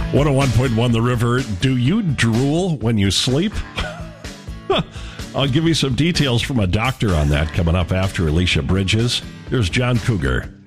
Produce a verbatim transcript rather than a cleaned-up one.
one oh one point one The River. Do you drool when you sleep? I'll give you some details from a doctor on that coming up after Alicia Bridges. Here's John Cougar.